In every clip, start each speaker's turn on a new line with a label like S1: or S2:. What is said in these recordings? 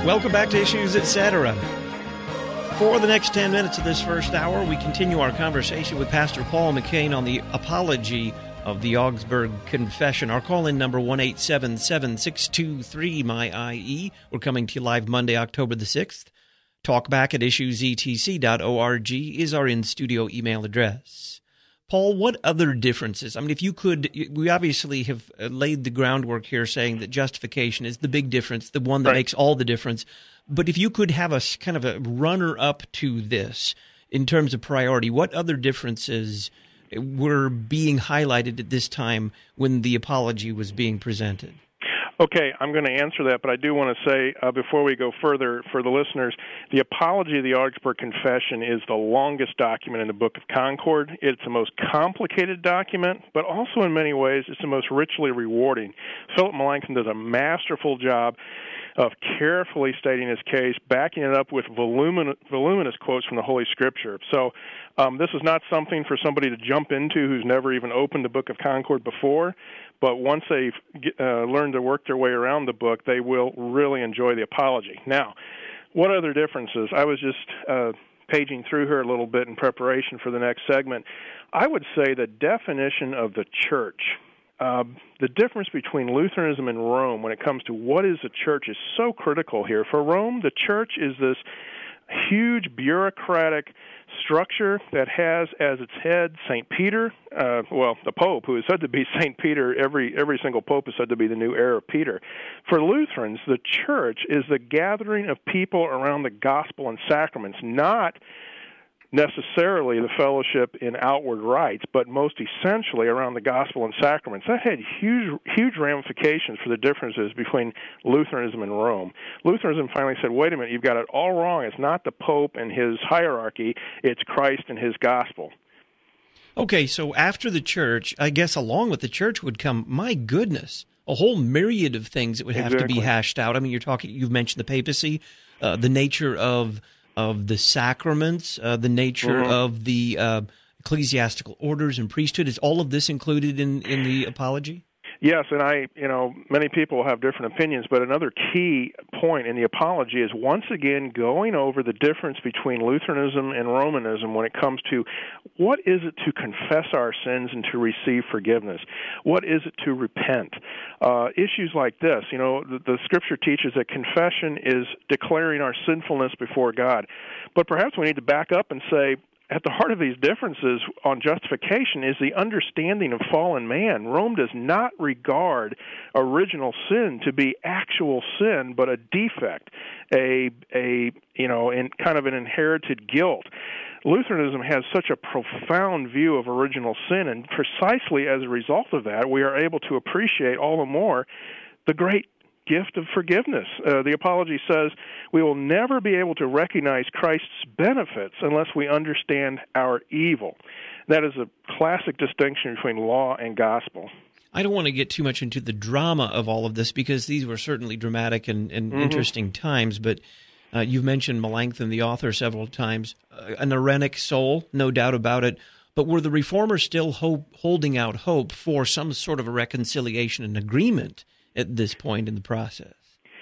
S1: Welcome back to Issues Etc. For the next 10 minutes of this first hour, we continue our conversation with Pastor Paul McCain on the apology of the Augsburg Confession. Our call-in number 1-877-623-MY-IE. We're coming to you live Monday, October the 6th. Talkback at issuesetc.org is our in-studio email address. Paul, what other differences? I mean, if you could, we obviously have laid the groundwork here saying that justification is the big difference, the one that makes all the difference. But if you could have a kind of a runner-up to this in terms of priority, what other differences were being highlighted at this time when the apology was being presented?
S2: Okay, I'm going to answer that, but I do want to say, before we go further, for the listeners, the Apology of the Augsburg Confession is the longest document in the Book of Concord. It's the most complicated document, but also in many ways it's the most richly rewarding. Philip Melanchthon does a masterful job of carefully stating his case, backing it up with voluminous quotes from the Holy Scripture. So this is not something for somebody to jump into who's never even opened the Book of Concord before, but once they've learned to work their way around the book, they will really enjoy the apology. Now, what other differences? I was just paging through here a little bit in preparation for the next segment. I would say the definition of the church, the difference between Lutheranism and Rome when it comes to what is the church is so critical here. For Rome, the church is this huge bureaucratic structure that has as its head St. Peter, the Pope, who is said to be St. Peter. Every single Pope is said to be the new heir of Peter. For Lutherans, the church is the gathering of people around the gospel and sacraments, not necessarily the fellowship in outward rites, but most essentially around the gospel and sacraments. That had huge ramifications for the differences between Lutheranism and Rome. Lutheranism finally said, wait a minute, you've got it all wrong. It's not the Pope and his hierarchy, it's Christ and his gospel.
S1: Okay, so after the church, I guess along with the church would come, my goodness, a whole myriad of things that would have to be hashed out. I mean, you've mentioned the papacy, the nature of the sacraments, the nature of the ecclesiastical orders and priesthood. Is all of this included in the apology?
S2: Yes, and many people have different opinions, but another key point in the apology is once again going over the difference between Lutheranism and Romanism when it comes to what is it to confess our sins and to receive forgiveness? What is it to repent? Issues like this, the Scripture teaches that confession is declaring our sinfulness before God, but perhaps we need to back up and say, at the heart of these differences on justification is the understanding of fallen man. Rome does not regard original sin to be actual sin, but a defect, in kind of an inherited guilt. Lutheranism has such a profound view of original sin, and precisely as a result of that, we are able to appreciate all the more the great gift of forgiveness. The Apology says we will never be able to recognize Christ's benefits unless we understand our evil. That is a classic distinction between law and gospel.
S1: I don't want to get too much into the drama of all of this because these were certainly dramatic and interesting times, but you've mentioned Melanchthon, the author, several times. An Irenic soul, no doubt about it. But were the Reformers still holding out hope for some sort of a reconciliation and agreement at this point in the process?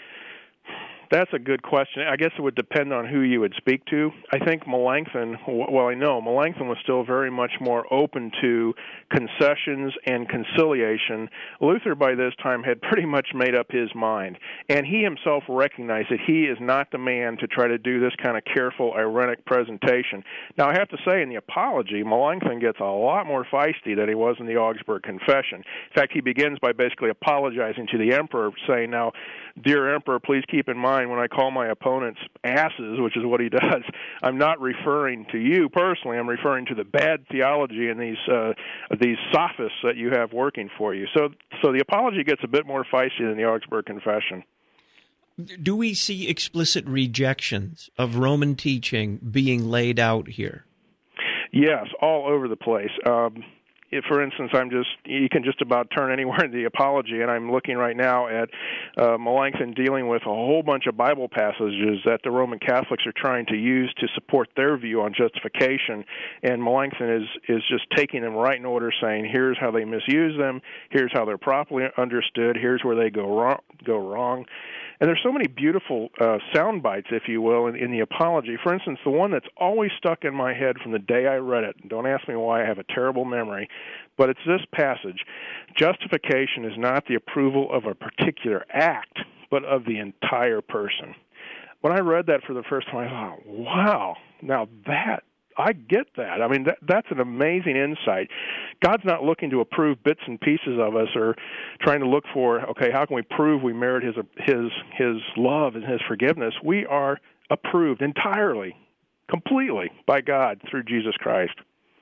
S2: That's a good question. I guess it would depend on who you would speak to. I think Melanchthon was still very much more open to concessions and conciliation. Luther, by this time, had pretty much made up his mind, and he himself recognized that he is not the man to try to do this kind of careful, ironic presentation. Now, I have to say, in the Apology, Melanchthon gets a lot more feisty than he was in the Augsburg Confession. In fact, he begins by basically apologizing to the emperor, saying, now, dear emperor, please keep in mind when I call my opponents asses, which is what he does, I'm not referring to you personally. I'm referring to the bad theology and these sophists that you have working for you. So the Apology gets a bit more feisty than the Augsburg Confession.
S1: Do we see explicit rejections of Roman teaching being laid out here?
S2: Yes, all over the place. If, for instance, you can just about turn anywhere in the Apology, and I'm looking right now at Melanchthon dealing with a whole bunch of Bible passages that the Roman Catholics are trying to use to support their view on justification, and Melanchthon is just taking them right in order, saying, here's how they misuse them, here's how they're properly understood, here's where they go wrong. And there's so many beautiful sound bites, if you will, in the apology. For instance, the one that's always stuck in my head from the day I read it, don't ask me why, I have a terrible memory, but it's this passage: justification is not the approval of a particular act, but of the entire person. When I read that for the first time, I thought, wow, now that, I get that. I mean, that's an amazing insight. God's not looking to approve bits and pieces of us or trying to look for, okay, how can we prove we merit his love and his forgiveness? We are approved entirely, completely by God through Jesus Christ.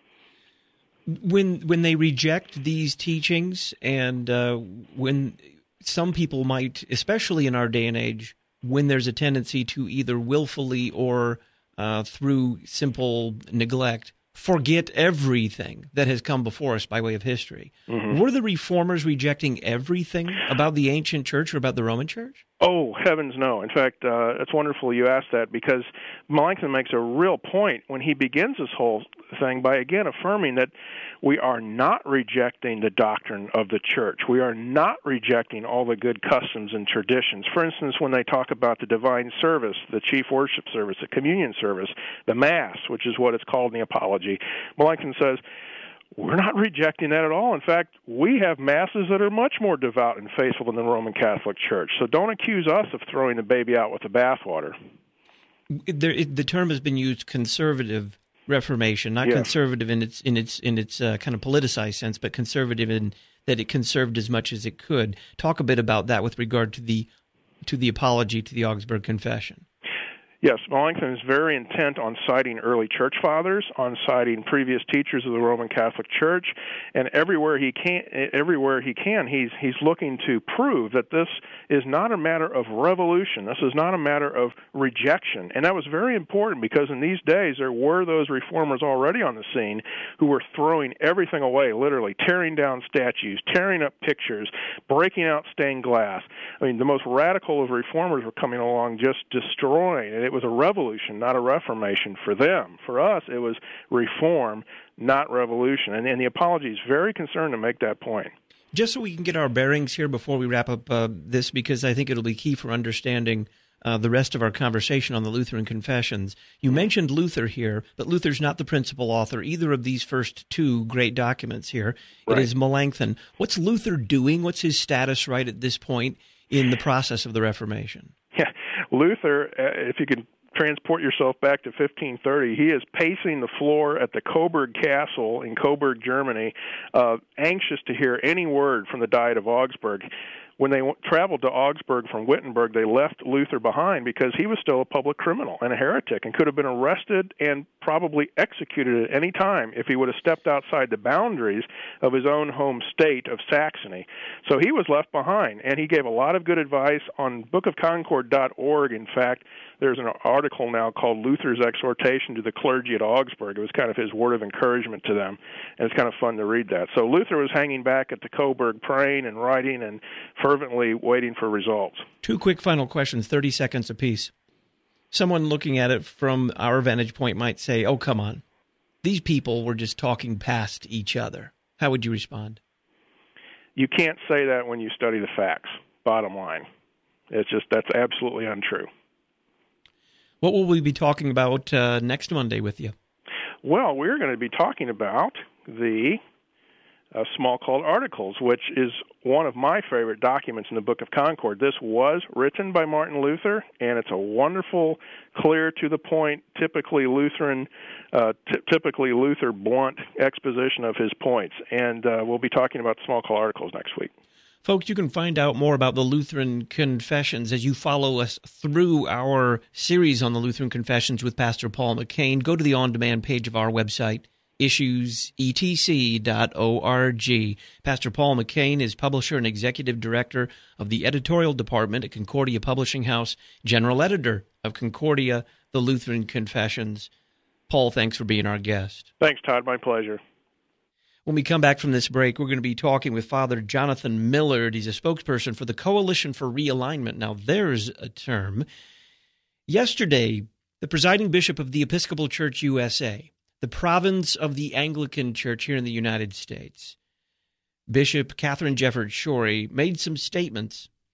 S1: When they reject these teachings, and when some people might, especially in our day and age, when there's a tendency to either willfully or through simple neglect, forget everything that has come before us by way of history. Mm-hmm. Were the Reformers rejecting everything about the ancient church or about the Roman church?
S2: Oh, heavens no. In fact, it's wonderful you asked that, because Melanchthon makes a real point when he begins this whole thing by, again, affirming that we are not rejecting the doctrine of the church. We are not rejecting all the good customs and traditions. For instance, when they talk about the divine service, the chief worship service, the communion service, the Mass, which is what it's called in the Apology, Melanchthon says, we're not rejecting that at all. In fact, we have masses that are much more devout and faithful than the Roman Catholic Church. So don't accuse us of throwing the baby out with the bathwater.
S1: The term has been used, conservative Reformation, not conservative in its kind of politicized sense, but conservative in that it conserved as much as it could. Talk a bit about that with regard to the apology to the Augsburg Confession.
S2: Yes, Melanchthon is very intent on citing early church fathers, on citing previous teachers of the Roman Catholic Church, and everywhere he can, he's looking to prove that this is not a matter of revolution. This is not a matter of rejection, and that was very important, because in these days there were those reformers already on the scene who were throwing everything away, literally tearing down statues, tearing up pictures, breaking out stained glass. I mean, the most radical of reformers were coming along, just destroying. And it was a revolution, not a reformation for them. For us, it was reform, not revolution. And the Apology is very concerned to make that point.
S1: Just so we can get our bearings here before we wrap up this, because I think it'll be key for understanding the rest of our conversation on the Lutheran Confessions. You mentioned Luther here, but Luther's not the principal author either of these first two great documents here. Right. It is Melanchthon. What's Luther doing? What's his status right at this point in the process of the Reformation?
S2: Yeah, Luther, if you can transport yourself back to 1530, he is pacing the floor at the Coburg Castle in Coburg, Germany, anxious to hear any word from the Diet of Augsburg. When they traveled to Augsburg from Wittenberg, they left Luther behind because he was still a public criminal and a heretic and could have been arrested and probably executed at any time if he would have stepped outside the boundaries of his own home state of Saxony. So he was left behind, and he gave a lot of good advice on bookofconcord.org. In fact, there's an article now called Luther's Exhortation to the Clergy at Augsburg. It was kind of his word of encouragement to them, and it's kind of fun to read that. So Luther was hanging back at the Coburg praying and writing and fervently waiting for results.
S1: Two quick final questions, 30 seconds apiece. Someone looking at it from our vantage point might say, oh, come on, these people were just talking past each other. How would you respond?
S2: You can't say that when you study the facts, bottom line. That's absolutely untrue.
S1: What will we be talking about next Monday with you?
S2: Well, we're going to be talking about the Smalcald Articles, which is one of my favorite documents in the Book of Concord. This was written by Martin Luther, and it's a wonderful, clear, to the point, typically Luther blunt exposition of his points. And we'll be talking about Smalcald Articles next week.
S1: Folks, you can find out more about the Lutheran Confessions as you follow us through our series on the Lutheran Confessions with Pastor Paul McCain. Go to the on-demand page of our website, issuesetc.org. Pastor Paul McCain is publisher and executive director of the editorial department at Concordia Publishing House, general editor of Concordia, the Lutheran Confessions. Paul, thanks for being our guest.
S2: Thanks, Todd. My pleasure.
S1: When we come back from this break, we're going to be talking with Father Jonathan Millard. He's a spokesperson for the Coalition for Realignment. Now, there's a term. Yesterday, the presiding bishop of the Episcopal Church USA, the province of the Anglican Church here in the United States, Bishop Catherine Jefferts Schori, made some statements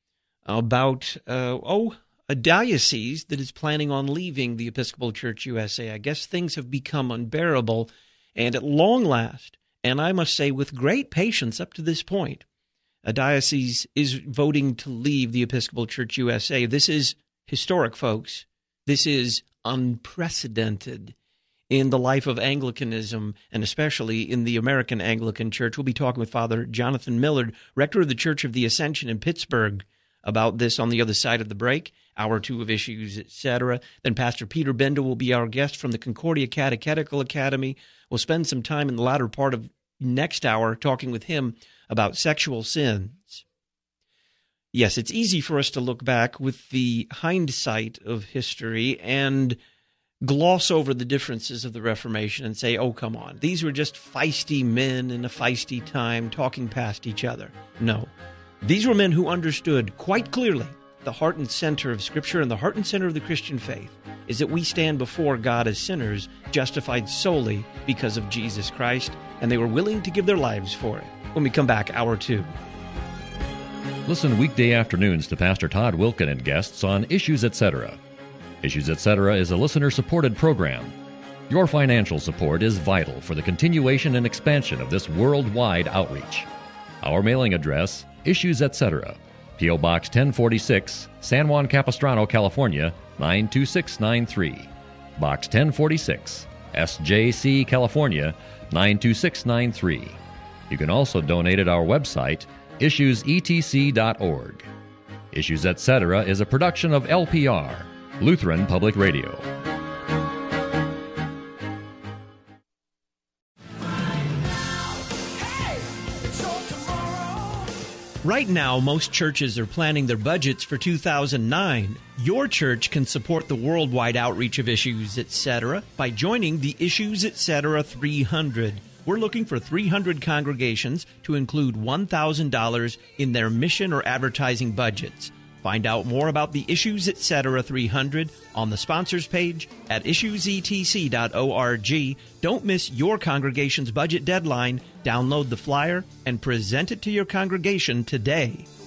S1: about, a diocese that is planning on leaving the Episcopal Church USA. I guess things have become unbearable, and at long last, and I must say with great patience up to this point, a diocese is voting to leave the Episcopal Church USA. This is historic, folks. This is unprecedented in the life of Anglicanism, and especially in the American Anglican Church. We'll be talking with Father Jonathan Millard, rector of the Church of the Ascension in Pittsburgh, about this on the other side of the break. Hour 2 of Issues, etc. Then Pastor Peter Bender will be our guest from the Concordia Catechetical Academy. We'll spend some time in the latter part of next hour talking with him about sexual sins. Yes, it's easy for us to look back with the hindsight of history and gloss over the differences of the Reformation and say, oh, come on, these were just feisty men in a feisty time talking past each other. No, these were men who understood quite clearly the heart and center of Scripture, and the heart and center of the Christian faith is that we stand before God as sinners, justified solely because of Jesus Christ, and they were willing to give their lives for it. When we come back, Hour 2.
S3: Listen weekday afternoons to Pastor Todd Wilken and guests on Issues Etc. Issues Etc. is a listener-supported program. Your financial support is vital for the continuation and expansion of this worldwide outreach. Our mailing address, Issues Etc., P.O. Box 1046, San Juan Capistrano, California, 92693. Box 1046, SJC, California, 92693. You can also donate at our website, issuesetc.org. Issues Etc. is a production of LPR, Lutheran Public Radio.
S1: Right now, most churches are planning their budgets for 2009. Your church can support the worldwide outreach of Issues Etc. by joining the Issues Etc. 300. We're looking for 300 congregations to include $1,000 in their mission or advertising budgets. Find out more about the Issues Etc. 300 on the sponsors page at issuesetc.org. Don't miss your congregation's budget deadline. Download the flyer and present it to your congregation today.